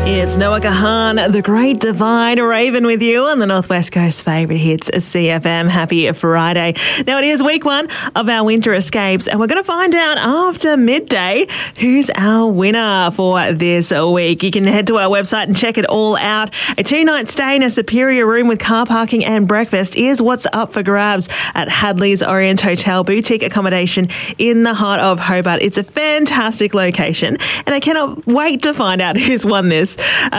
It's Noah Kahan, the Great Divide Raven, with you on the Northwest Coast favourite hits, CFM. Happy Friday. Now, it is week one of our winter escapes, and we're going to find out after midday who's our winner for this week. You can head to our website and check it all out. A 2-night stay in a superior room with car parking and breakfast is what's up for grabs at Hadley's Orient Hotel, boutique accommodation in the heart of Hobart. It's a fantastic location, and I cannot wait to find out who's won this.